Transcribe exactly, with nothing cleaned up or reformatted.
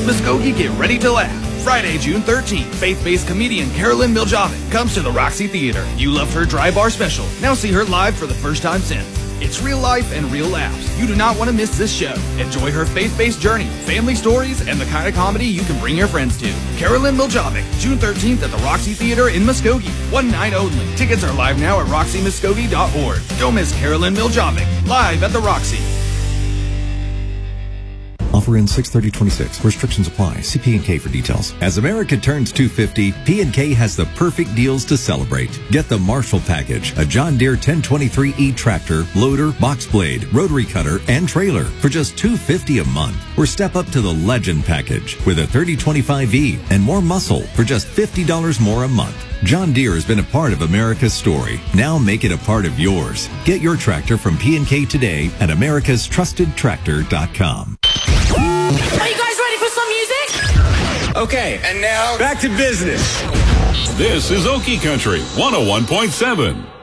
Muskogee, get ready to laugh. Friday, June thirteenth, faith-based comedian Carolyn Miljovic comes to the Roxy Theater. You loved her Dry Bar special. Now see her live for the first time since. It's real life and real laughs. You do not want to miss this show. Enjoy her faith-based journey, family stories, and the kind of comedy you can bring your friends to. Carolyn Miljovic, June thirteenth at the Roxy Theater in Muskogee. One night only. Tickets are live now at roxy muskogee dot org. Don't miss Carolyn Miljovic, live at the Roxy. Offer ends six thirty twenty-six. Restrictions apply. See P and K for details. As America turns two fifty, P and K has the perfect deals to celebrate. Get the Marshall Package, a John Deere ten twenty-three E tractor, loader, box blade, rotary cutter, and trailer for just two hundred fifty dollars a month. Or step up to the Legend Package with a thirty twenty-five E and more muscle for just fifty dollars more a month. John Deere has been a part of America's story. Now make it a part of yours. Get your tractor from P and K today at americas trusted tractor dot com. Are you guys ready for some music? Okay, and now back to business. This is Okie Country one oh one point seven.